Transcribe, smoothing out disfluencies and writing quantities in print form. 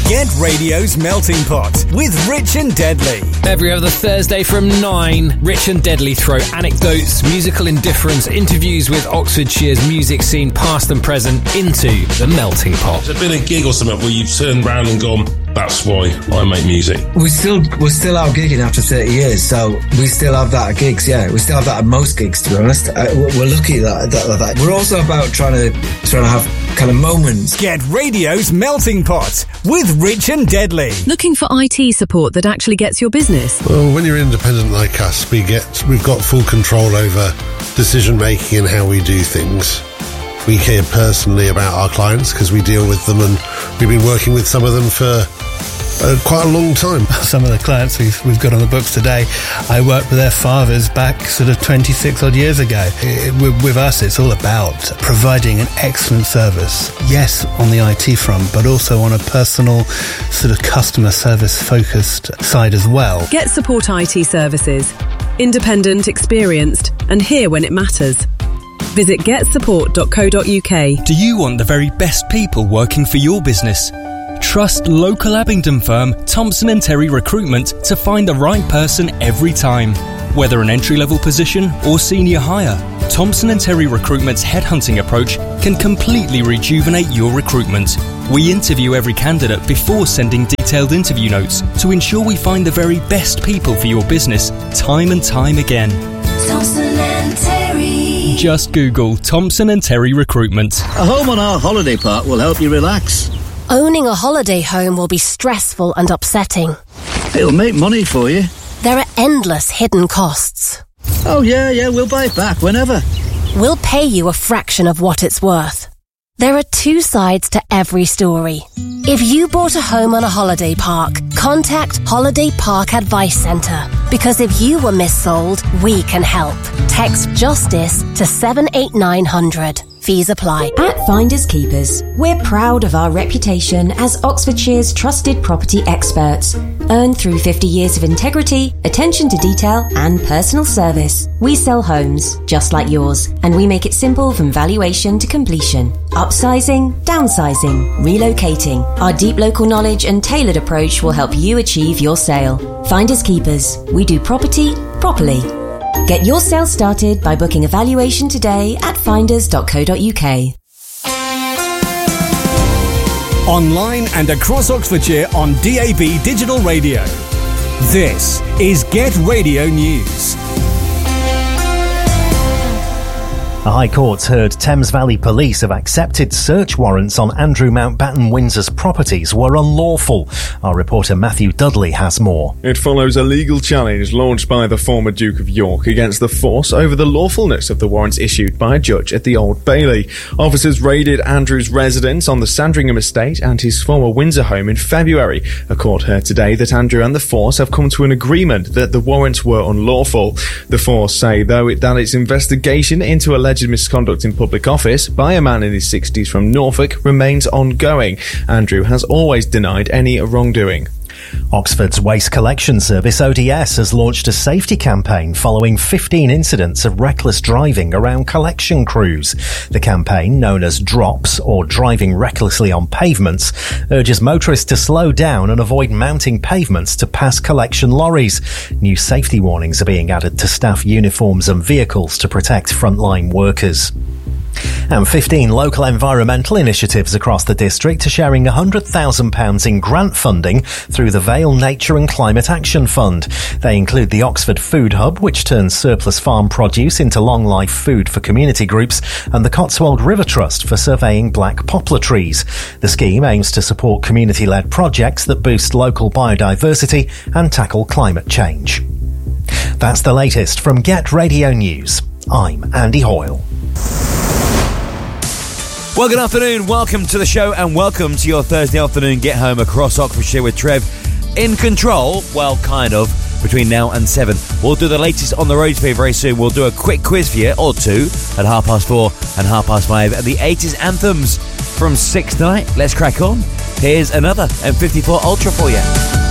Get Radio's Melting Pot with Rich and Deadly. Every other Thursday from 9, Rich and Deadly throw anecdotes, musical indifference, interviews with Oxfordshire's music scene, past and present, into the Melting Pot. Has there been a gig or something where you've turned round and gone, that's why I make music? We're still out gigging after 30 years, so we still have that at gigs, yeah. We still have that at most gigs, to be honest. We're lucky that. We're also about trying to have kind of moments. Get Radio's Melting Pot with Rich and Deadly. Looking for IT support that actually gets your business? Well, when you're independent like us, we've got full control over decision making and how we do things. We care personally about our clients because we deal with them, and we've been working with some of them for quite a long time. Some of the clients we've got on the books today, I worked with their fathers back sort of 26 odd years ago. With us, it's all about providing an excellent service. Yes, on the IT front, but also on a personal sort of customer service focused side as well. Get Support IT services. Independent, experienced, and here when it matters. Visit getsupport.co.uk. Do you want the very best people working for your business? Trust local Abingdon firm Thompson & Terry Recruitment to find the right person every time. Whether an entry-level position or senior hire, Thompson & Terry Recruitment's headhunting approach can completely rejuvenate your recruitment. We interview every candidate before sending detailed interview notes to ensure we find the very best people for your business time and time again. Thompson & Terry. Just Google Thompson & Terry Recruitment. A home on our holiday park will help you relax. Owning a holiday home will be stressful and upsetting. It'll make money for you. There are endless hidden costs. Oh, yeah, we'll buy it back whenever. We'll pay you a fraction of what it's worth. There are two sides to every story. If you bought a home on a holiday park, contact Holiday Park Advice Centre. Because if you were missold, we can help. Text JUSTICE to 78900. Fees apply. At Finders Keepers, we're proud of our reputation as Oxfordshire's trusted property experts, earned through 50 years of integrity, attention to detail, and personal service. We sell homes just like yours, and we make it simple from valuation to completion. Upsizing, downsizing, relocating. Our deep local knowledge and tailored approach will help you achieve your sale. Finders Keepers, we do property properly. Get your sale started by booking a valuation today at finders.co.uk. Online and across Oxfordshire on DAB Digital Radio. This is Get Radio News. The High Court's heard Thames Valley Police have accepted search warrants on Andrew Mountbatten Windsor's properties were unlawful. Our reporter Matthew Dudley has more. It follows a legal challenge launched by the former Duke of York against the force over the lawfulness of the warrants issued by a judge at the Old Bailey. Officers raided Andrew's residence on the Sandringham estate and his former Windsor home in February. A court heard today that Andrew and the force have come to an agreement that the warrants were unlawful. The force say, though, that its investigation into alleged misconduct in public office by a man in his 60s from Norfolk remains ongoing. Andrew has always denied any wrongdoing. Oxford's Waste Collection Service, ODS, has launched a safety campaign following 15 incidents of reckless driving around collection crews. The campaign, known as DROPS, or Driving Recklessly on Pavements, urges motorists to slow down and avoid mounting pavements to pass collection lorries. New safety warnings are being added to staff uniforms and vehicles to protect frontline workers. And 15 local environmental initiatives across the district are sharing £100,000 in grant funding through the Vale Nature and Climate Action Fund. They include the Oxford Food Hub, which turns surplus farm produce into long-life food for community groups, and the Cotswold River Trust for surveying black poplar trees. The scheme aims to support community-led projects that boost local biodiversity and tackle climate change. That's the latest from Get Radio News. I'm Andy Hoyle. Well, good afternoon, welcome to the show and welcome to your Thursday afternoon get home across Oxfordshire with Trev in control, well, kind of, between now and 7. We'll do the latest on the roads for you very soon. We'll do a quick quiz for you, or two, at 4:30 and 5:30, and the 80s anthems from 6 tonight. Let's crack on. Here's another M54 Ultra for you.